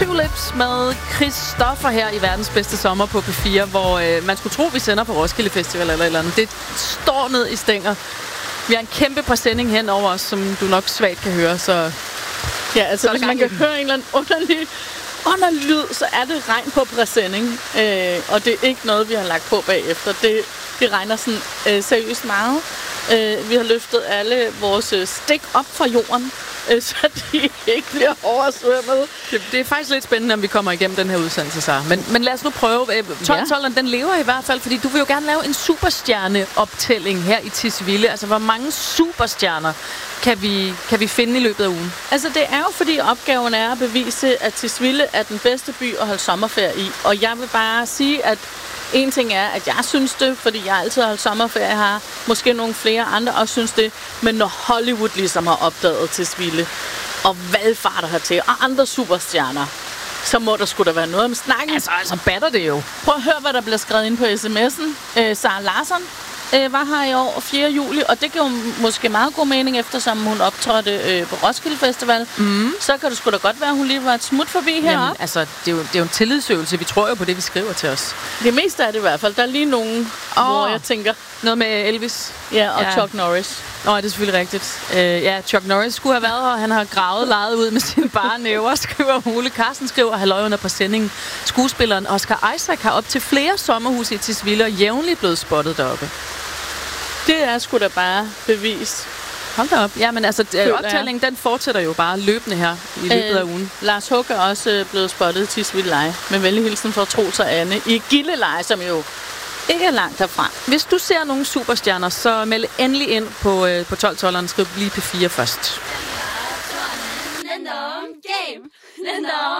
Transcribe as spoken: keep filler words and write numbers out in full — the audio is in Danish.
Tulips med Christoffer her i verdens bedste sommer på P fire, hvor øh, man skulle tro, vi sender på Roskilde Festival eller et eller andet. Det står ned i stænger. Vi har en kæmpe præsending hen over os, som du nok svagt kan høre, så... Ja, altså hvis man kan høre en eller anden underlig, underlig lyd, så er det regn på præsending. Øh, og det er ikke noget, vi har lagt på bagefter. Det, det regner sådan øh, seriøst meget. Øh, vi har løftet alle vores stik op fra jorden, øh, så de ikke bliver oversvømmet. Det, det er faktisk lidt spændende, om vi kommer igennem den her udsendelse, Sara. Men, men lad os nu prøve. tolv-tolveren, den lever i hvert fald, fordi du vil jo gerne lave en superstjerneoptælling her i Tisvilde. Altså, hvor mange superstjerner kan vi, kan vi finde i løbet af ugen? Altså, det er jo fordi opgaven er at bevise, at Tisvilde er den bedste by at holde sommerferie i. Og jeg vil bare sige, at en ting er, at jeg synes det, fordi jeg altid har holdt sommerferie her. Måske nogle flere andre også synes det. Men når Hollywood ligesom har opdaget Tisvilde, og valgfarter hertil, og andre superstjerner, så må der sgu da være noget om snakken. Altså, altså batter det jo. Prøv at høre, hvad der bliver skrevet ind på sms'en. Øh, Sara Larsson øh, var her i år fjerde juli, og det giver måske meget god mening, eftersom hun optrådte øh, på Roskilde Festival. Mm. Så kan det sgu da godt være, at hun lige var et smut forbi heroppe. Jamen, altså, det er, jo, det er jo en tillidsøvelse. Vi tror jo på det, vi skriver til os. Det meste er det i hvert fald. Der er lige nogen, oh. hvor jeg tænker... Noget med Elvis. Ja, og ja. Chuck Norris. Nå, det er selvfølgelig rigtigt. Uh, ja, Chuck Norris skulle have været her, og han har gravet lejet ud med sine bare næver, skriver Ole. Carsten skriver, halløj under på sendingen. Skuespilleren Oscar Isaac har op til flere sommerhuse i Tisvilde og jævnligt blevet spottet deroppe. Det er sgu da bare bevis. Hold da op. Ja, men altså, optællingen, den fortsætter jo bare løbende her i løbet af øh, ugen. Lars Hug er også blevet spottet i Tisvilde Leje. Med venlig hilsen fra Troels og Anne i Gilleleje, som jo ikke er langt derfra. Hvis du ser nogle superstjerner, så meld endelig ind på, øh, på tolv-tolveren. Skriv lige P fire først.